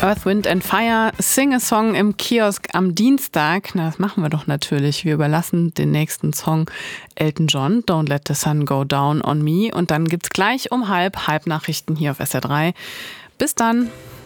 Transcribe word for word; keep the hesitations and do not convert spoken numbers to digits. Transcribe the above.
Earth, Wind and Fire, Sing a Song im Kiosk am Dienstag. Na, das machen wir doch natürlich. Wir überlassen den nächsten Song Elton John, Don't Let the Sun Go Down on Me. Und dann gibt's gleich um halb Halbnachrichten hier auf S R drei. Bis dann.